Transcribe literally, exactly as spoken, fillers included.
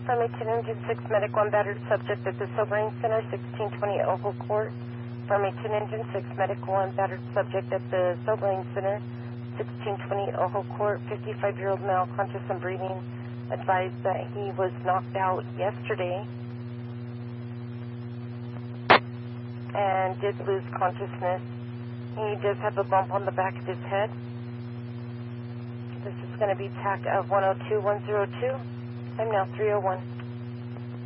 Farmington Engine six, Medic one, battered subject at the Sobering Center, sixteen twenty Oval Court. Farmington Engine six, Medic one, battered subject at the Sobering Center, sixteen twenty Oval Court, fifty-five-year-old male, conscious and breathing, advised that he was knocked out yesterday and did lose consciousness. He does have a bump on the back of his head. This is going to be T A C of one oh two one oh two. I'm now three oh one.